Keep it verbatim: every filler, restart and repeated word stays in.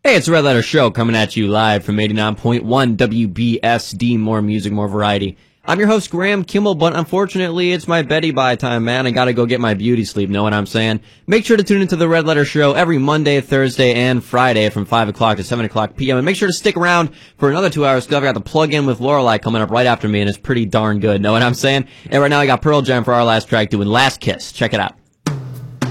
Hey, it's the Red Letter Show coming at you live from eighty-nine point one W B S D. More music, more variety. I'm your host, Graham Kimball, but unfortunately, it's my Betty Bye time, man. I gotta go get my beauty sleep, know what I'm saying? Make sure to tune into the Red Letter Show every Monday, Thursday, and Friday from five o'clock to seven o'clock p m And make sure to stick around for another two hours, because I've got the plug-in with Lorelei coming up right after me, and it's pretty darn good, know what I'm saying? And right now, I got Pearl Jam for our last track doing Last Kiss. Check it out.